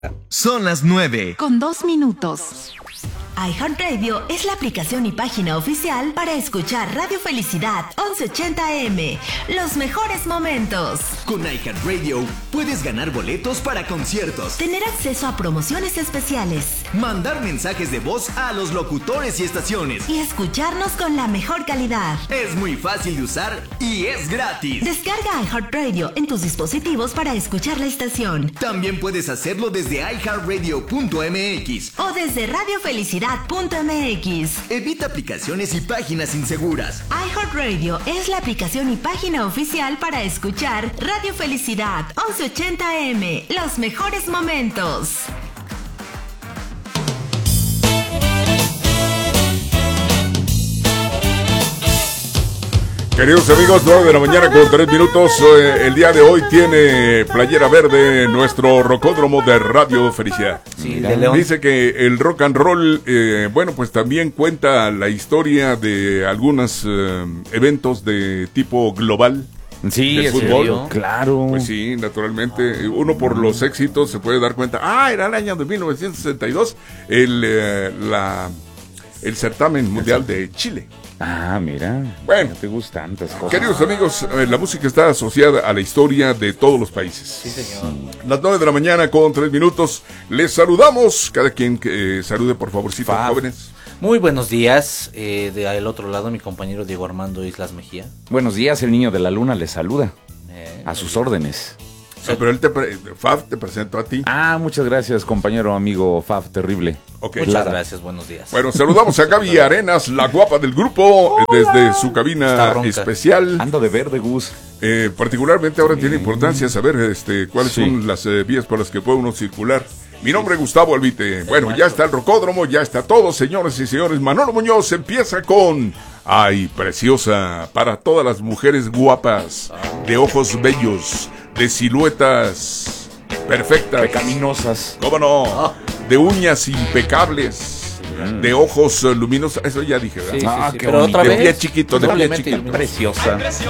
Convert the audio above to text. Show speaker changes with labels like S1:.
S1: Son las 9:02.
S2: iHeartRadio es la aplicación y página oficial para escuchar Radio Felicidad 1180 AM. Los mejores momentos.
S3: Con iHeartRadio puedes ganar boletos para conciertos,
S2: tener acceso a promociones especiales,
S3: mandar mensajes de voz a los locutores y estaciones
S2: y escucharnos con la mejor calidad.
S3: Es muy fácil de usar y es gratis.
S2: Descarga iHeartRadio en tus dispositivos para escuchar la estación.
S3: También puedes hacerlo desde iHeartRadio.mx
S2: o desde Radio Felicidad.mx.
S3: Evita aplicaciones y páginas inseguras.
S2: iHeartRadio es la aplicación y página oficial para escuchar Radio Felicidad 1180 AM. Los mejores momentos.
S4: Queridos amigos, 9:03 a.m. El día de hoy tiene playera verde nuestro rocódromo de Radio Felicidad.
S5: Sí, de León.
S4: Dice que el rock and roll, bueno, pues también cuenta la historia de algunos eventos de tipo global.
S5: Sí,
S4: de fútbol.
S5: Claro.
S4: Pues sí, naturalmente. Uno por los éxitos se puede dar cuenta. Era el año de 1962 el certamen mundial de Chile.
S5: Mira.
S4: Bueno,
S5: no te gustan tantas cosas.
S4: Queridos amigos, la música está asociada a la historia de todos los países.
S6: Sí, señor.
S4: Las 9:03 a.m. Les saludamos. Cada quien que salude, por favorcito, jóvenes.
S6: Muy buenos días. Del otro lado, mi compañero Diego Armando Islas Mejía.
S5: Buenos días, el niño de la luna le saluda. A sus órdenes.
S4: Pero él Fab te presentó a ti.
S5: Muchas gracias, compañero amigo Fab Terrible.
S4: Okay.
S6: Muchas gracias, buenos días.
S4: Bueno, saludamos a Gaby Arenas, la guapa del grupo, desde su cabina especial.
S5: Ando de verde, Gus.
S4: Particularmente ahora tiene importancia saber cuáles son las vías por las que puede uno circular. Mi nombre es Gustavo Albite. Bueno, ya está el rocódromo, ya está todo, señores y señores. Manolo Muñoz empieza con Ay, preciosa, para todas las mujeres guapas, de ojos bellos, de siluetas perfectas,
S5: pecaminosas,
S4: ¿cómo no? De uñas impecables, de ojos luminosos. Eso ya dije, ¿verdad?
S6: Sí, pero otra
S4: de
S6: vez,
S4: pie chiquito, de pie chiquito.
S5: Preciosa.